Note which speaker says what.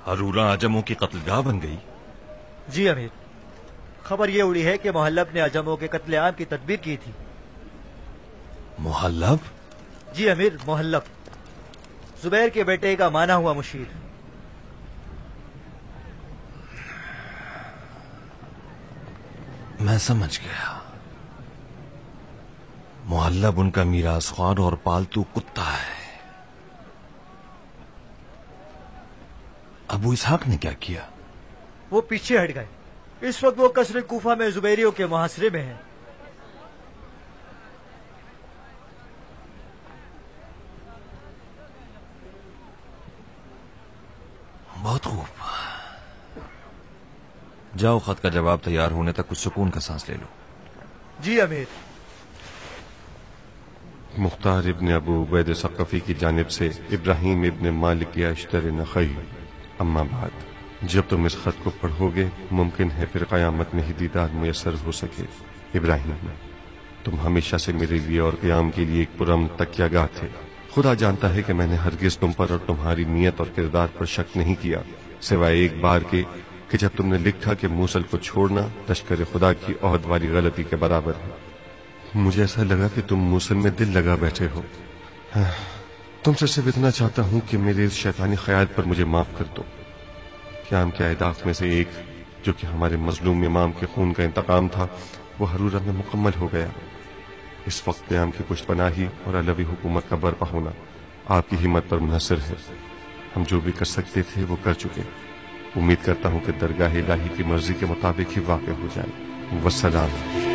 Speaker 1: हरूरा अजमों की कत्लगाह बन गई।
Speaker 2: जी अमीर, खबर ये उड़ी है कि मुहल्लब ने अजमों के कत्लेआम की तदबीर की थी।
Speaker 1: मुहल्लब?
Speaker 2: जी अमीर, मुहल्लब जुबैर के बेटे का माना हुआ मुशीर।
Speaker 1: मैं समझ गया। मुहल्लब उनका मीरास ख्वार और पालतू कुत्ता है। अबू इसहाक ने क्या किया?
Speaker 2: वो पीछे हट गए। इस वक्त वो कसर कूफा में जुबैरियों के मुहासरे में है।
Speaker 1: बहुत खूब। जाओ, खत का जवाब तैयार होने तक कुछ सुकून का सांस ले लो।
Speaker 2: जी अमीर।
Speaker 3: मुख्तार इब्न अबू उबैद सक़फ़ी की जानिब से इब्राहिम इब्न मालिक अश्तर नख़ई। अम्मा बाद, जब तुम इस खत को पढ़ोगे मुमकिन है फिर क़यामत में ही दीदार मुयस्सर हो सके। इब्राहिम, तुम हमेशा से मेरे लिए और क़याम के लिए एक पुरअमन तकियागाह थे। खुदा जानता है कि मैंने हरगिज तुम पर और तुम्हारी नीयत और किरदार पर शक नहीं किया, सिवाय एक बार के कि जब तुमने लिखा कि मूसल को छोड़ना लश्कर खुदा की ओहद वाली गलती के बराबर है। मुझे ऐसा लगा कि तुम मूसल में दिल लगा बैठे हो। तुमसे सिर्फ इतना चाहता हूं कि मेरे इस शैतानी ख्याल पर मुझे माफ कर दो। क़याम के अहदाफ में से एक, जो कि हमारे मजलूम इमाम के खून का इंतकाम था, वो हरूरा में मुकम्मल हो गया। इस वक्त क़याम की पुष्टपनाही और अलवी हुकूमत का बर्पा होना आपकी हिम्मत पर मुनहसर है। हम जो भी कर सकते थे वो कर चुके। उम्मीद करता हूं कि दरगाह इलाही की मर्जी के मुताबिक ही वाक़ हो जाए। वस्सलाम।